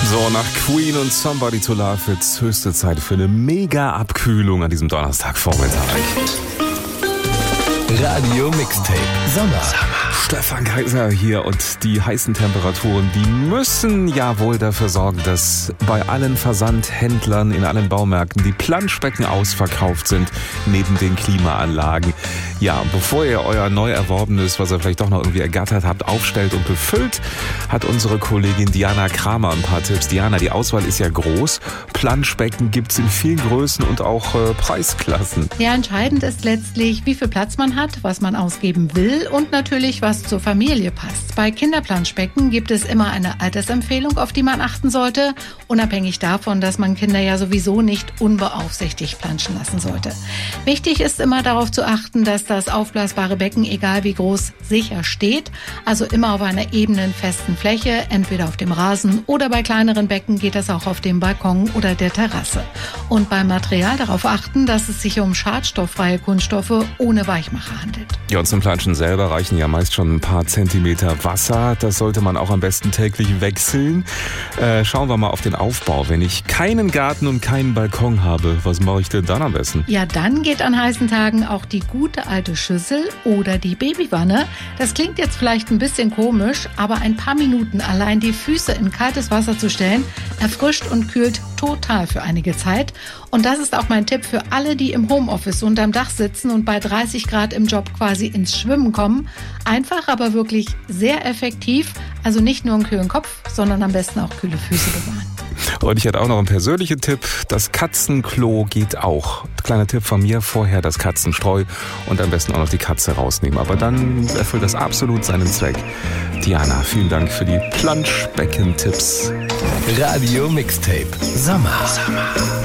So, nach Queen und Somebody to Love wird's höchste Zeit für eine Mega-Abkühlung an diesem Donnerstagvormittag. Radio Mixtape Sommer. Stefan Kaiser hier und die heißen Temperaturen, die müssen ja wohl dafür sorgen, dass bei allen Versandhändlern in allen Baumärkten die Planschbecken ausverkauft sind, neben den Klimaanlagen. Ja, bevor ihr euer neu erworbenes, was ihr vielleicht doch noch irgendwie ergattert habt, aufstellt und befüllt, hat unsere Kollegin Diana Kramer ein paar Tipps. Diana, die Auswahl ist ja groß. Planschbecken gibt's in vielen Größen und auch Preisklassen. Ja, entscheidend ist letztlich, wie viel Platz man hat, was man ausgeben will und natürlich, was zur Familie passt. Bei Kinderplanschbecken gibt es immer eine Altersempfehlung, auf die man achten sollte, unabhängig davon, dass man Kinder ja sowieso nicht unbeaufsichtigt planschen lassen sollte. Wichtig ist immer darauf zu achten, dass das aufblasbare Becken, egal wie groß, sicher steht, also immer auf einer ebenen, festen Fläche, entweder auf dem Rasen oder bei kleineren Becken geht das auch auf dem Balkon oder der Terrasse. Und beim Material darauf achten, dass es sich um schadstofffreie Kunststoffe ohne Weichmacher handelt. Ja, und zum Planschen selber reichen ja meist schon ein paar Zentimeter Wasser. Das sollte man auch am besten täglich wechseln. Schauen wir mal auf den Aufbau. Wenn ich keinen Garten und keinen Balkon habe, was mache ich denn dann am besten? Ja, dann geht an heißen Tagen auch die gute alte Schüssel oder die Babywanne. Das klingt jetzt vielleicht ein bisschen komisch, aber ein paar Minuten allein die Füße in kaltes Wasser zu stellen, erfrischt und kühlt total für einige Zeit. Und das ist auch mein Tipp für alle, die im Homeoffice unterm Dach sitzen und bei 30 Grad im Job quasi ins Schwimmen kommen. Einfach, aber wirklich sehr effektiv. Also nicht nur einen kühlen Kopf, sondern am besten auch kühle Füße bewahren. Und ich hätte auch noch einen persönlichen Tipp. Das Katzenklo geht auch. Kleiner Tipp von mir, vorher das Katzenstreu und am besten auch noch die Katze rausnehmen. Aber dann erfüllt das absolut seinen Zweck. Diana, vielen Dank für die Planschbecken-Tipps. Radio Mixtape Sommer.